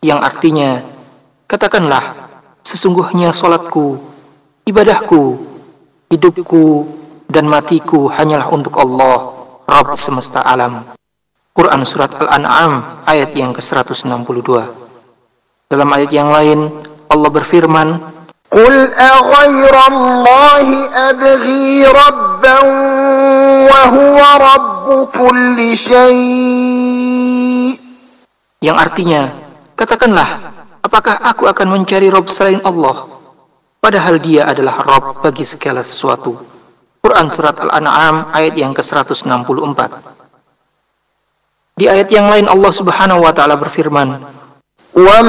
yang artinya, katakanlah, sesungguhnya salatku, ibadahku, hidupku, dan matiku hanyalah untuk Allah, Rabb semesta alam. Quran Surat Al-An'am ayat yang ke-162. Dalam ayat yang lain, Allah berfirman, Qul aghairallahi abghi rabban wa huwa rabbu kulli syai'. Yang artinya, katakanlah, apakah aku akan mencari Rabb selain Allah, padahal Dia adalah Rabb bagi segala sesuatu. Quran Surat Al-An'am ayat yang ke-164. Di ayat yang lain Allah Subhanahu wa taala berfirman,